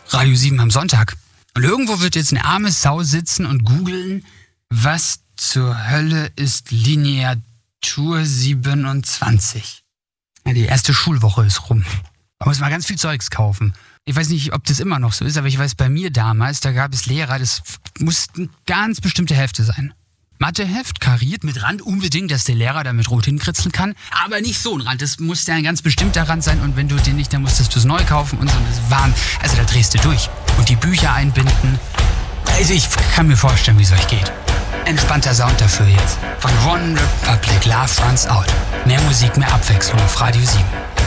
Radio 7 am Sonntag. Und irgendwo wird jetzt eine arme Sau sitzen und googeln, was zur Hölle ist Lineatur 27. Ja, die erste Schulwoche ist rum. Da muss man ganz viel Zeugs kaufen. Ich weiß nicht, ob das immer noch so ist, aber ich weiß, bei mir damals, da gab es Lehrer, das muss eine ganz bestimmte Hälfte sein. Matheheft, kariert mit Rand, unbedingt, dass der Lehrer damit rot hinkritzeln kann. Aber nicht so ein Rand, das muss ja ein ganz bestimmter Rand sein. Und wenn du den nicht, dann musstest du es neu kaufen und so. Das war, also da drehst du durch. Und die Bücher einbinden. Also ich kann mir vorstellen, wie es euch geht. Entspannter Sound dafür jetzt. Von One Republic, Love Runs Out. Mehr Musik, mehr Abwechslung auf Radio 7.